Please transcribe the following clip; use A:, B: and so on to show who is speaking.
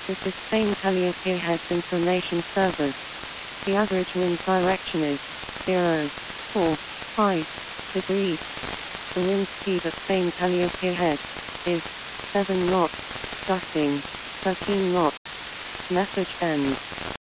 A: This is Spain Calliope Heads Information Service. The average wind direction is 0.45 degrees. The wind speed at Spain Calliope Head is 7 knots, gusting 13 knots. Message ends.